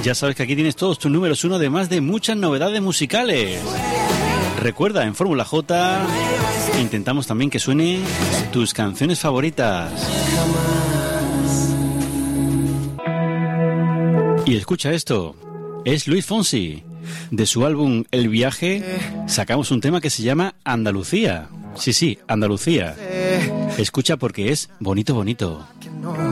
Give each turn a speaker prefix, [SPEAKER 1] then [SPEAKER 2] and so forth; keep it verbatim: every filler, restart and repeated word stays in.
[SPEAKER 1] Ya sabes que aquí tienes todos tus números uno, además de muchas novedades musicales. Recuerda, en Fórmula J intentamos también que suene tus canciones favoritas. Y escucha esto, es Luis Fonsi. De su álbum El Viaje sacamos un tema que se llama Andalucía. Sí, sí, Andalucía. Escucha porque es bonito, bonito.